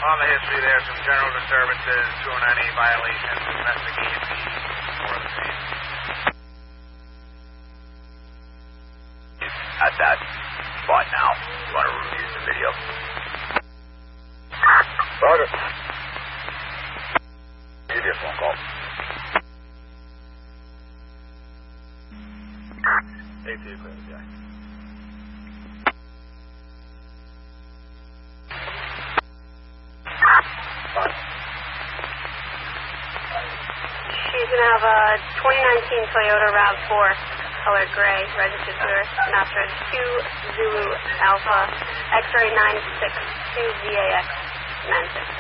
On the history, there's some general disturbances, 298 violations, investigate for the scene. At that spot now. You want to review the video? Roger. Give you a phone call. AC clear, Jack. She's going to have a 2019 Toyota RAV4, color gray, registered to her, Mastro 2 Zulu Alpha, X-ray 962 ZAX 96.